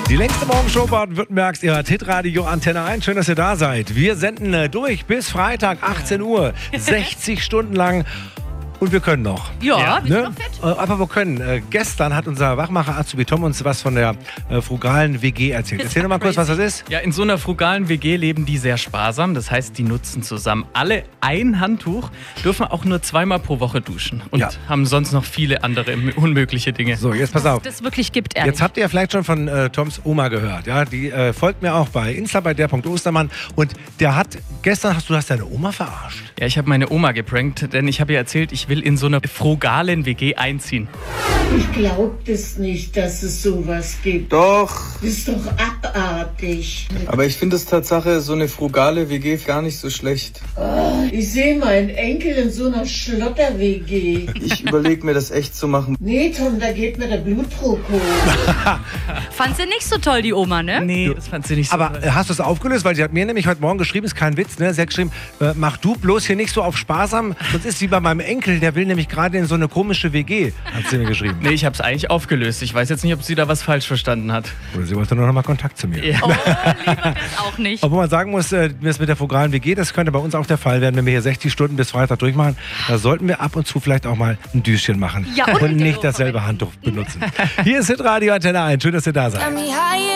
Die längste Morgenshow Baden-Württembergs, ihr hört Hitradio Antenne 1. Schön, dass ihr da seid. Wir senden durch bis Freitag 18 Uhr, 60 Stunden lang. Und wir können noch. Ja, wir sind ne? noch fit. Aber wir können. Gestern hat unser Wachmacher Azubi Tom uns was von der frugalen WG erzählt. Erzähl doch mal kurz, was das ist. Ja, in so einer frugalen WG leben die sehr sparsam. Das heißt, die nutzen zusammen alle ein Handtuch, dürfen auch nur zweimal pro Woche duschen und haben sonst noch viele andere unmögliche Dinge. So, jetzt pass auf. Das wirklich gibt, ehrlich. Jetzt habt ihr ja vielleicht schon von Toms Oma gehört. Ja, die folgt mir auch bei Insta, bei der.Ostermann. Und der hat, gestern du hast deine Oma verarscht. Ja, ich habe meine Oma geprankt, denn ich habe ihr erzählt, ich will in so einer frugalen WG einziehen. Ich glaube das nicht, dass es sowas gibt. Doch. Das ist doch abartig. Aber ich finde es Tatsache, so eine frugale WG gar nicht so schlecht. Ich sehe meinen Enkel in so einer Schlotter-WG. Ich überlege mir das echt zu machen. Nee, Tom, da geht mir der Blutdruck hoch. Fand sie nicht so toll, die Oma, ne? Nee, das fand sie nicht so. Aber hast du es aufgelöst? Weil sie hat mir nämlich heute Morgen geschrieben, ist kein Witz, ne? Sie hat geschrieben, mach du bloß hier nicht so auf sparsam, sonst ist wie bei meinem Enkel, der will nämlich gerade in so eine komische WG, hat sie mir geschrieben. Nee, ich habe es eigentlich aufgelöst. Ich weiß jetzt nicht, ob sie da was falsch verstanden hat. Oder sie wollte nur noch mal Kontakt zu mir. Ja. Oh, lieber das auch nicht. Obwohl man sagen muss, das mit der frugalen WG, das könnte bei uns auch der Fall werden, wenn wir hier 60 Stunden bis Freitag durchmachen. Da sollten wir ab und zu vielleicht auch mal ein Düschen machen Ja, und nicht dasselbe Handtuch benutzen. Hier ist Hitradio Antenne 1. Schön, dass ihr da seid.